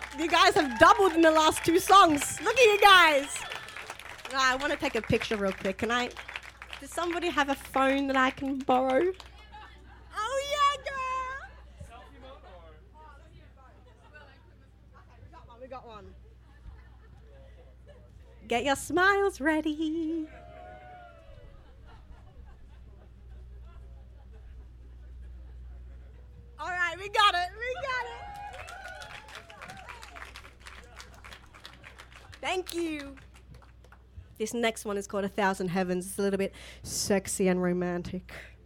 You guys have doubled in the last 2 songs. Look at you guys. I want to take a picture real quick. Can I? Does somebody have a phone that I can borrow? Oh, yeah, girl. Selfie mode or? Okay, we got one. Get your smiles ready. All right, we got it. Thank you. This next one is called 1,000 Heavens. It's a little bit sexy and romantic.